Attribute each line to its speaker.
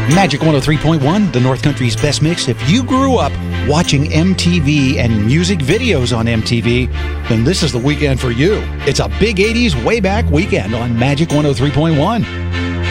Speaker 1: Magic 103.1, the North Country's best mix. If you grew up watching MTV and music videos on MTV, then this is the weekend for you. It's a big 80s way back weekend on Magic 103.1.